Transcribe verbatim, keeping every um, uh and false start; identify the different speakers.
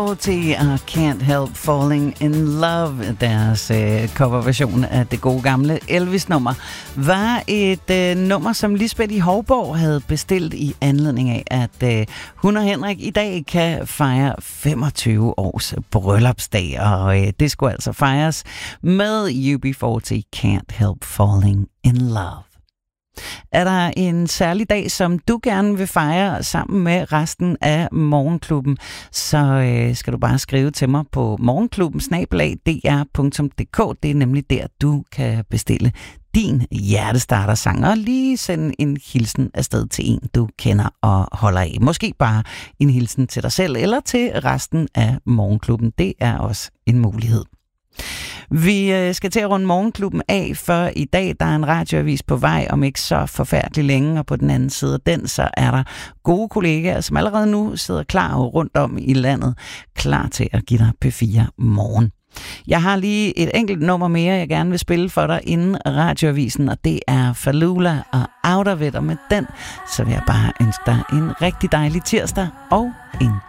Speaker 1: Forte og Can't Help Falling in Love, deres øh, coverversion af det gode gamle Elvis-nummer, var et øh, nummer, som Lisbeth i Hovborg havde bestilt i anledning af, at øh, hun og Henrik i dag kan fejre femogtyve års bryllupsdag, og øh, det skulle altså fejres med U B forty Can't Help Falling in Love. Er der en særlig dag, som du gerne vil fejre sammen med resten af Morgenklubben, så øh, skal du bare skrive til mig på morgenklubben snabel-a d r punktum d k. Det er nemlig der, du kan bestille din hjertestarter-sang og lige sende en hilsen afsted til en, du kender og holder af. Måske bare en hilsen til dig selv eller til resten af Morgenklubben. Det er også en mulighed. Vi skal til at runde Morgenklubben af, for i dag der er en radioavis på vej om ikke så forfærdeligt længe, og på den anden side af den, så er der gode kollegaer, som allerede nu sidder klar rundt om i landet, klar til at give dig P fire morgen. Jeg har lige et enkelt nummer mere, jeg gerne vil spille for dig inden radioavisen, og det er Falula og Out of It, og med den, så vil jeg bare ønske dig en rigtig dejlig tirsdag og en